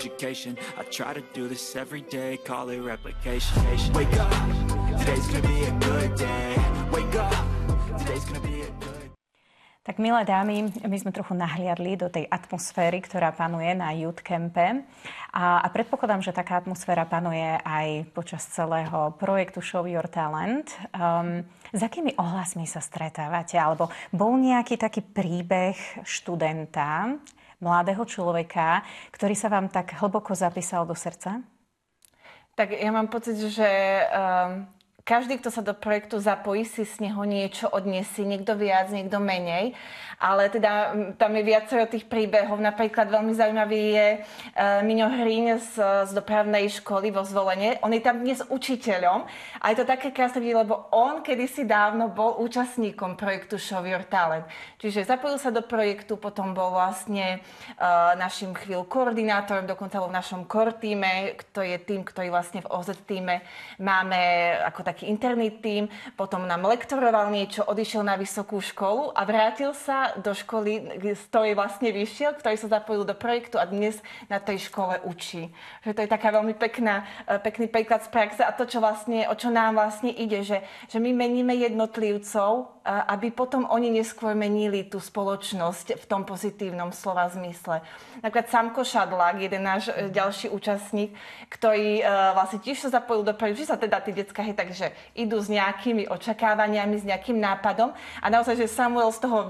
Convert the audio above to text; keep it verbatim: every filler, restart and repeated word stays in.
Education. I try to do this every day, call it replication. Wake up, today's gonna be a good day. Wake up, today's gonna be a good. Tak milé dámy, my sme trochu nahliadli do tej atmosféry, ktorá panuje na Youth Campe. A, a predpokladám, že taká atmosféra panuje aj počas celého projektu Show Your Talent. Um, s akými ohlasmi sa stretávate? Alebo bol nejaký taký príbeh študenta, mladého človeka, ktorý sa vám tak hlboko zapísal do srdca? Tak ja mám pocit, že um, každý, kto sa do projektu zapojí, si z neho niečo odniesie, niekto viac, niekto menej. Ale teda tam je viacero tých príbehov. Napríklad veľmi zaujímavý je uh, Miňo Hríň z, z dopravnej školy vo Zvolene. On je tam dnes učiteľom a je to také krásne, lebo on kedysi dávno bol účastníkom projektu Show Your Talent. Čiže zapojil sa do projektu, potom bol vlastne uh, našim chvíľu koordinátorom, dokonca bol v našom core týme, to je tým, ktorý vlastne v ó zet týme máme ako taký interný tím, potom nám lektoroval niečo, odišiel na vysokú školu a vrátil sa do školy, z ktorej vlastne vyšiel, ktorý sa zapojil do projektu a dnes na tej škole učí. Že to je taká veľmi pekná, pekný príklad z praxe a to, čo vlastne, o čo nám vlastne ide, že, že my meníme jednotlivcov, aby potom oni neskôr menili tú spoločnosť v tom pozitívnom slova zmysle. Napríklad Samko Šadlák, jeden náš ďalší účastník, ktorý vlastne tiež sa zapojil do projektu, že sa teda tí decká hej, takže idú s nejakými očakávaniami, s nejakým nápadom a naozaj, že Samuel z toho